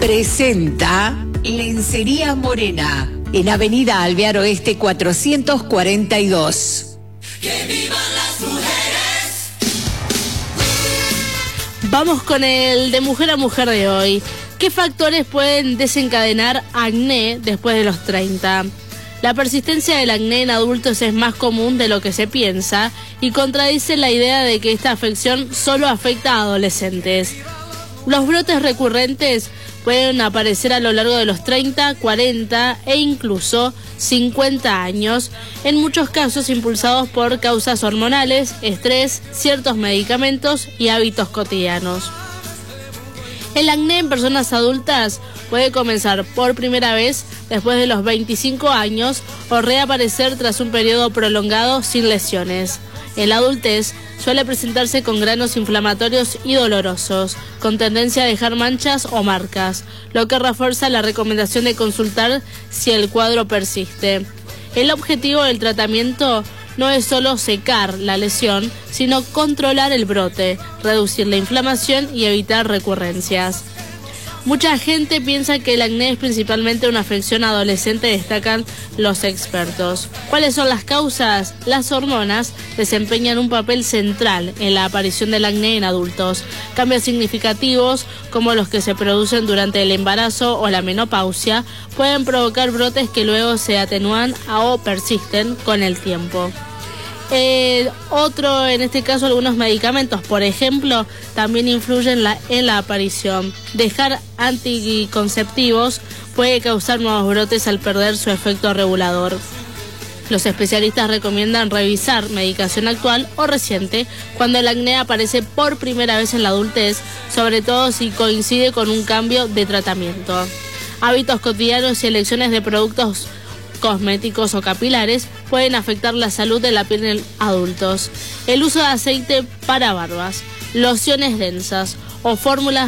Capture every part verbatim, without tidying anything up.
presenta Lencería Morena, en Avenida Alvear Oeste cuatrocientos cuarenta y dos. ¡Que vivan las mujeres! Vamos con el de mujer a mujer de hoy. ¿Qué factores pueden desencadenar acné después de los treinta? La persistencia del acné en adultos es más común de lo que se piensa y contradice la idea de que esta afección solo afecta a adolescentes. Los brotes recurrentes pueden aparecer a lo largo de los treinta, cuarenta e incluso cincuenta años, en muchos casos impulsados por causas hormonales, estrés, ciertos medicamentos y hábitos cotidianos. El acné en personas adultas puede comenzar por primera vez después de los veinticinco años o reaparecer tras un periodo prolongado sin lesiones. En la adultez suele presentarse con granos inflamatorios y dolorosos, con tendencia a dejar manchas o marcas, lo que refuerza la recomendación de consultar si el cuadro persiste. El objetivo del tratamiento no es solo secar la lesión, sino controlar el brote, reducir la inflamación y evitar recurrencias. Mucha gente piensa que el acné es principalmente una afección adolescente, destacan los expertos. ¿Cuáles son las causas? Las hormonas desempeñan un papel central en la aparición del acné en adultos. Cambios significativos, como los que se producen durante el embarazo o la menopausia, pueden provocar brotes que luego se atenúan o persisten con el tiempo. Eh, otro, en este caso, algunos medicamentos, por ejemplo, también influyen la, en la aparición. Dejar anticonceptivos puede causar nuevos brotes al perder su efecto regulador. Los especialistas recomiendan revisar medicación actual o reciente cuando el acné aparece por primera vez en la adultez, sobre todo si coincide con un cambio de tratamiento. Hábitos cotidianos y elecciones de productos cosméticos o capilares pueden afectar la salud de la piel en adultos. El uso de aceite para barbas, lociones densas o fórmulas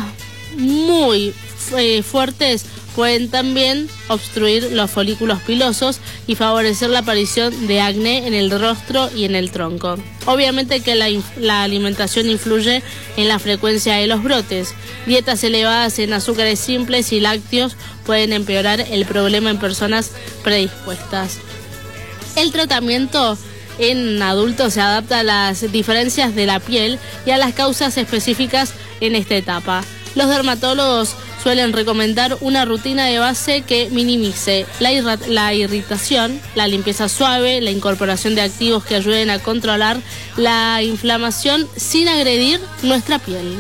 muy eh, fuertes pueden también obstruir los folículos pilosos y favorecer la aparición de acné en el rostro y en el tronco. Obviamente que la, la alimentación influye en la frecuencia de los brotes. Dietas elevadas en azúcares simples y lácteos pueden empeorar el problema en personas predispuestas. El tratamiento en adultos se adapta a las diferencias de la piel y a las causas específicas en esta etapa. Los dermatólogos suelen recomendar una rutina de base que minimice la, irra- la irritación, la limpieza suave, la incorporación de activos que ayuden a controlar la inflamación sin agredir nuestra piel.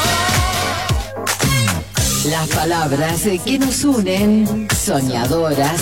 Las palabras que nos unen, soñadoras.